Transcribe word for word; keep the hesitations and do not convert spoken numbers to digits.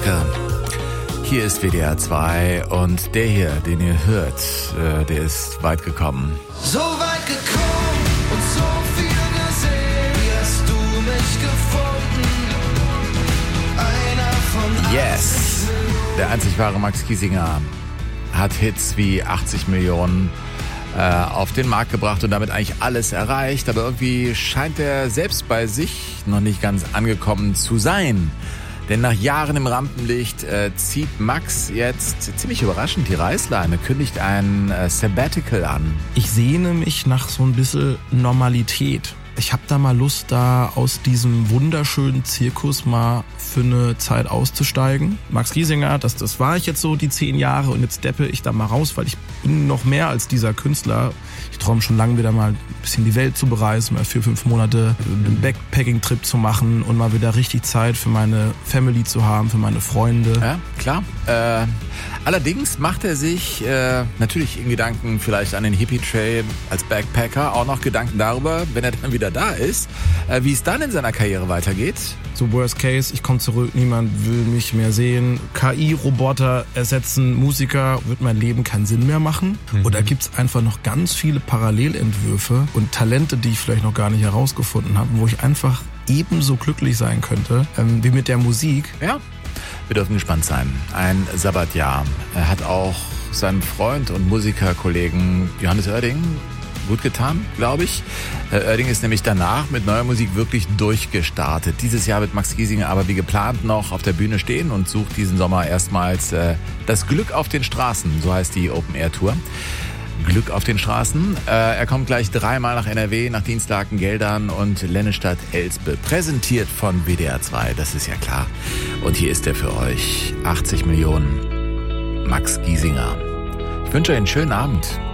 Kacke. Hier ist W D R zwei und der hier, den ihr hört, äh, der ist weit gekommen. So weit gekommen und so viel gesehen, wie hast du mich gefunden? Einer von Yes! Der einzig wahre Max Giesinger hat Hits wie achtzig Millionen äh, auf den Markt gebracht und damit eigentlich alles erreicht, aber irgendwie scheint er selbst bei sich noch nicht ganz angekommen zu sein. Denn nach Jahren im Rampenlicht äh, zieht Max jetzt ziemlich überraschend die Reißleine, kündigt ein äh, Sabbatical an. Ich sehne mich nach so ein bisschen Normalität. Ich habe da mal Lust, da aus diesem wunderschönen Zirkus mal für eine Zeit auszusteigen. Max Giesinger, das, das war ich jetzt so die zehn Jahre und jetzt steppe ich da mal raus, weil ich bin noch mehr als dieser Künstler. Ich träume schon lange wieder mal ein bisschen die Welt zu bereisen, mal vier, fünf Monate einen Backpacking-Trip zu machen und mal wieder richtig Zeit für meine Family zu haben, für meine Freunde. Ja, klar. Äh, allerdings macht er sich äh, natürlich in Gedanken vielleicht an den Hippie-Trail als Backpacker auch noch Gedanken darüber, wenn er dann wieder da ist, äh, wie es dann in seiner Karriere weitergeht. So Worst Case, ich komme zurück, niemand will mich mehr sehen. K I-Roboter ersetzen Musiker, wird mein Leben keinen Sinn mehr machen? Mhm. Oder gibt's einfach noch ganz viele Parallelentwürfe und Talente, die ich vielleicht noch gar nicht herausgefunden habe, wo ich einfach ebenso glücklich sein könnte, ähm, wie mit der Musik? Ja, wir dürfen gespannt sein. Ein Sabbatjahr. Er hat auch seinem Freund und Musikerkollegen Johannes Oerding gut getan, glaube ich. Oerding ist nämlich danach mit neuer Musik wirklich durchgestartet. Dieses Jahr wird Max Giesinger aber wie geplant noch auf der Bühne stehen und sucht diesen Sommer erstmals äh, das Glück auf den Straßen, so heißt die Open-Air-Tour. Glück auf den Straßen. Äh, er kommt gleich dreimal nach N R W, nach Dienstlaken, Geldern und Lennestadt-Elspe. Präsentiert von W D R zwei, das ist ja klar. Und hier ist er für euch. achtzig Millionen. Max Giesinger. Ich wünsche euch einen schönen Abend.